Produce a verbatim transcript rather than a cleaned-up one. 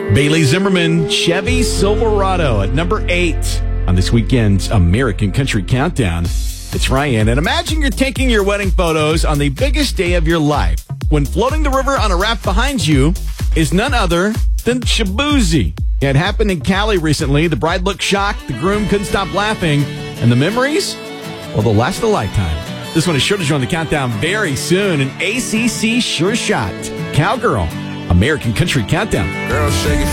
Bailey Zimmerman, Chevy Silverado at number eight on this weekend's American Country Countdown. It's Ryan, and imagine you're taking your wedding photos on the biggest day of your life when floating the river on a raft behind you is none other than Shaboozey. It happened in Cali recently. The bride looked shocked, the groom couldn't stop laughing, and the memories, well, they'll last a lifetime. This one is sure to join the countdown very soon, an A C C Sure Shot. Cowgirl, American Country Countdown. Girl, shake it.